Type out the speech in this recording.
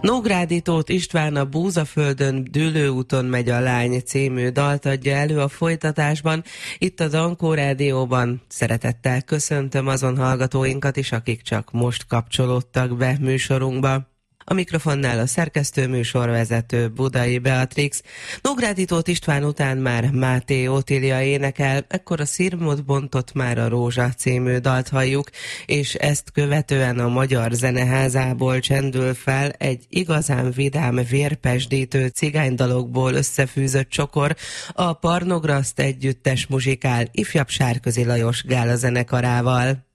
Nógrádi Tóth István a Búzaföldön Dűlőúton megy a lány című dalt adja elő a folytatásban. Itt a Dankó Rádióban szeretettel köszöntöm azon hallgatóinkat is, akik csak most kapcsolódtak be műsorunkba. A mikrofonnál a szerkesztő műsorvezető Budai Beatrix. Nógrádi Tóth István után már Máté Otília énekel, ekkor a Szirmot bontott már a Rózsa című dalt halljuk, és ezt követően a Magyar Zeneházából csendül fel egy igazán vidám, vérpesdítő cigánydalokból összefűzött csokor, a Parnograszt együttes muzsikál ifjabb Sárközi Lajos gála zenekarával.